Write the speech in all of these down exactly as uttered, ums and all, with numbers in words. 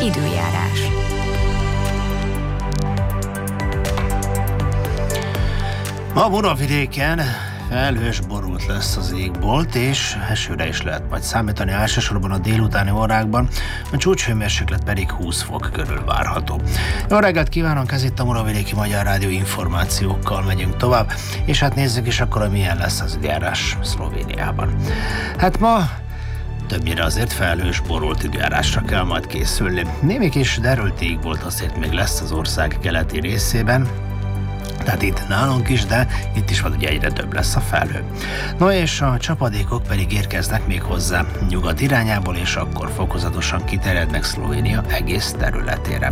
Időjárás. A Muravidéken felhős, borult lesz az égbolt, és esőre is lehet majd számítani, elsősorban a délutáni órákban, a csúcshőmérséklet pedig húsz fok körül várható. Jó reggelt kívánok, ez itt a Muravidéki Magyar Rádió, információkkal megyünk tovább, és hát nézzük is akkor, hogy milyen lesz az időjárás Szlovéniában. Hát ma többnyire azért felhős, borult időjárásra kell majd készülni. Némi kis derült égbolt azért még lesz az ország keleti részében, tehát itt nálunk is, de itt is van ugye egyre több lesz a felhő. No és a csapadékok pedig érkeznek még hozzá nyugat irányából, és akkor fokozatosan kiterjednek Szlovénia egész területére.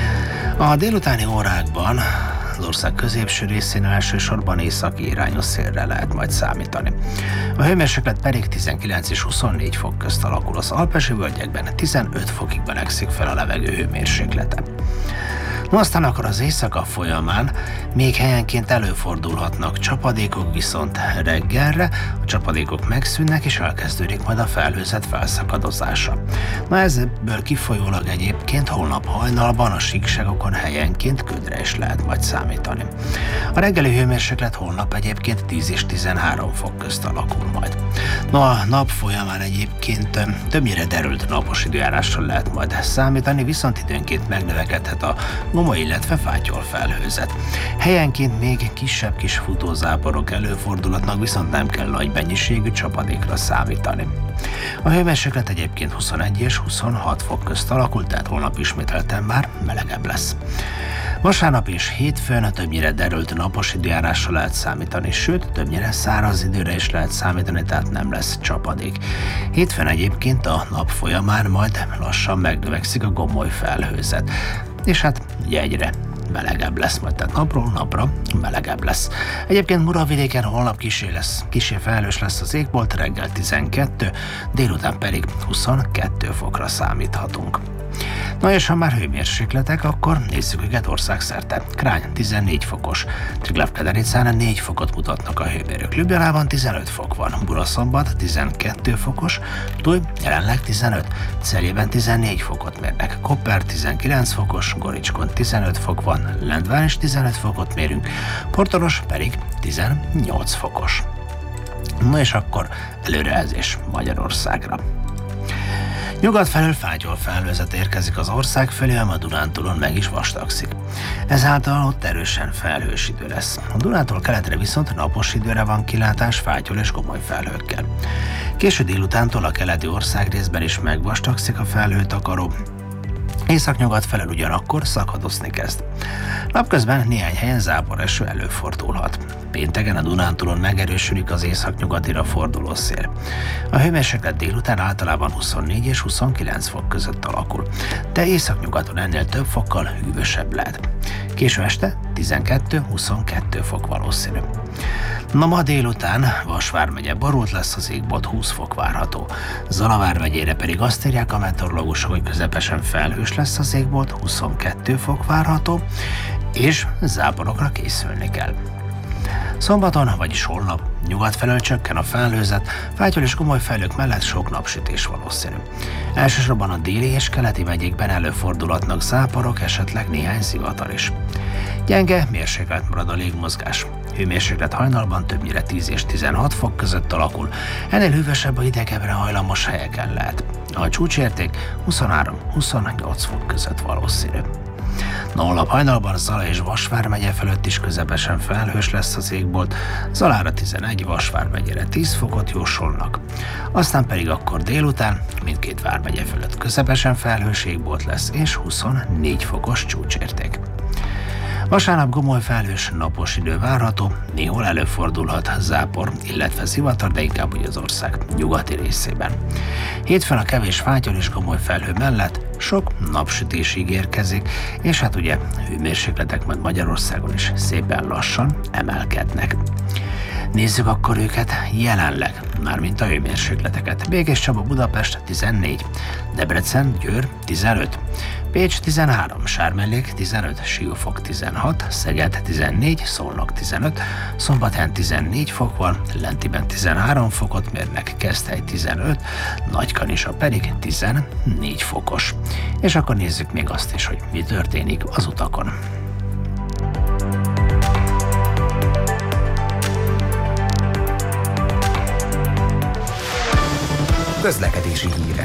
A délutáni órákban az ország középső részén elsősorban északi irányú szélre lehet majd számítani. A hőmérséklet pedig tizenkilenc és huszonnégy fok közt alakul, az alpesi völgyekben tizenöt fokig melegszik fel a levegő hőmérséklete. No, aztán akkor az éjszaka folyamán még helyenként előfordulhatnak csapadékok, viszont reggelre a csapadékok megszűnnek, és elkezdődik majd a felhőzet felszakadozása. Na ebből kifolyólag egyébként holnap hajnalban a síkságokon helyenként ködre is lehet majd számítani. A reggeli hőmérséklet holnap egyébként tíz és tizenhárom fok közt alakul majd. No, a nap folyamán egyébként többnyire derült napos időjárásra lehet majd számítani, viszont időnként megnövekedhet a goma, illetve fátyol felhőzet. Helyenként még kisebb kis futózáporok előfordulhatnak, viszont nem kell nagy mennyiségű csapadékra számítani. A hőmérséklet egyébként huszonegy és huszonhat fok közt alakul, tehát holnap ismételten már melegebb lesz. Vasárnap és hétfőn többnyire derült napos időjárásra lehet számítani, sőt, többnyire száraz időre is lehet számítani, tehát nem lesz csapadék. Hétfőn egyébként a nap folyamán majd lassan megnövekszik a gomoly felhőzet, és hát ugye egyre melegebb lesz, majd tehát napról napra melegebb lesz. Egyébként Muravidéken holnap kisé lesz, kisé felhős lesz az égbolt, reggel tizenkettő, délután pedig huszonkettő fokra számíthatunk. Na és ha már hőmérsékletek, akkor nézzük őket országszerte. Krány tizennégy fokos, Triglav-Kedericán négy fokot mutatnak a hőmérők, Ljubljanában tizenöt fok van, Buraszombat tizenkettő fokos, Túj jelenleg tizenöt, Celjében tizennégy fokot mérnek, Koper tizenkilenc fokos, Goricskon tizenöt fok van, Lendván is tizenöt fokot mérünk, Portoros pedig tizennyolc fokos. Na és akkor előrejelzés Magyarországra. Nyugat felől fátyol felhőzet érkezik az ország felé, ám a Dunántúlon meg is vastagszik. Ezáltal ott erősen felhős idő lesz. A Dunántól keletre viszont napos időre van kilátás fátyol és komoly felhőkkel. Késő délutántól a keleti országrészben is megvastagszik a felhőtakaró. Északnyugat felől ugyanakkor szakadozni kezd. Napközben néhány helyen záporeső előfordulhat. Pénteken a Dunántúlon megerősödik az északnyugatira forduló szél. A hőmérséklet délután általában huszonnégy és huszonkilenc fok között alakul, de északnyugaton ennél több fokkal hűvösebb lehet. Késő este tizenkettő-huszonkettő fok valószínű. Na ma délután Vas vármegye borult lesz, az égbolt húsz fok várható. Zala vármegyére pedig azt írják a meteorológusok, hogy közepesen felhős lesz az égbolt, huszonkettő fok várható, és záporokra készülni kell. Szombaton, vagyis holnap nyugat felől csökken a felhőzet, fátyol és komoly felhők mellett sok napsütés valószínű. Elsősorban a déli és keleti megyékben előfordulhatnak záporok, esetleg néhány zivatar is. Gyenge, mérsékelt marad a légmozgás. Hőmérséklet hajnalban többnyire tíz és tizenhat fok között alakul, ennél hűvösebb a idegebbre hajlamos helyeken lehet. A csúcsérték huszonhárom-huszonnyolc fok között valószínű. Na, holnap hajnalban Zala és Vas vármegye fölött is közepesen felhős lesz az égbolt, Zalára tizenegy, Vas vármegyére tíz fokot jósolnak. Aztán pedig akkor délután mindkét vármegye fölött közepesen felhős égbolt lesz, és huszonnégy fokos csúcsérték. Vasárnap gomoly felhős napos idő várható, néhol előfordulhat zápor, illetve zivatar, de inkább úgy az ország nyugati részében. Hétfőn a kevés fátyol és gomoly felhő mellett sok napsütés ígérkezik, és hát ugye hőmérsékletek majd Magyarországon is szépen lassan emelkednek. Nézzük akkor őket jelenleg mármint a hőmérsékleteket. Békés Csaba, Budapest tizennégy, Debrecen, Győr tizenöt, Pécs tizenhárom, Sármellék tizenöt, Siófok tizenhat, Szeged tizennégy, Szolnok tizenöt, Szombathely tizennégy fok van, Lentiben tizenhárom fokot mérnek, Keszthely tizenöt, Nagykanisa pedig tizennégy fokos. És akkor nézzük még azt is, hogy mi történik az utakon. Közlekedési hírek.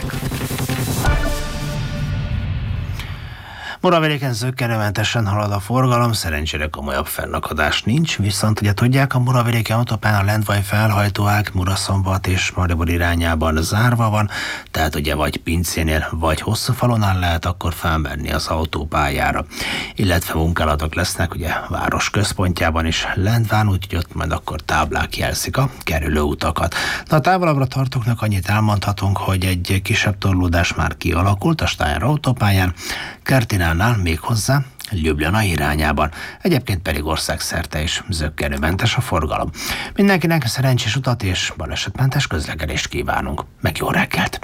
Muravidéken zökkenőmentesen halad a forgalom, szerencsére komolyabb fennakadás nincs, viszont ugye tudják, a Muravidéki autópálya a Lendvai felhajtóág Muraszombat és Maribor irányában zárva van, tehát ugye vagy Pincénél, vagy Hosszúfalonál lehet akkor felmenni az autópályára. Illetve munkálatok lesznek ugye város központjában is Lendván, úgyhogy ott majd akkor táblák jelzik a kerülőutakat. Na, a távolabbra tartóknak annyit elmondhatunk, hogy egy kisebb torlódás már kialakult a Steiner autópályán, Kertinánál méghozzá Ljubljana irányában. Egyébként pedig országszerte is zökkenőmentes a forgalom. Mindenkinek szerencsés utat és balesetmentes közlekedést kívánunk. Meg jó reggelt!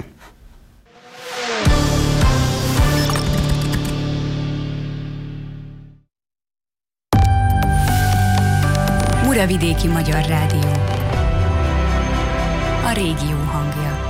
Muravidéki Magyar Rádió. A régió hangja.